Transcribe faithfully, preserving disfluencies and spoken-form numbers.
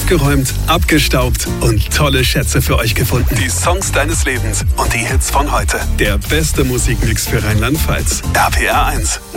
Aufgeräumt, abgestaubt und tolle Schätze für euch gefunden. Die Songs deines Lebens und die Hits von heute. Der beste Musikmix für Rheinland-Pfalz. R P R eins.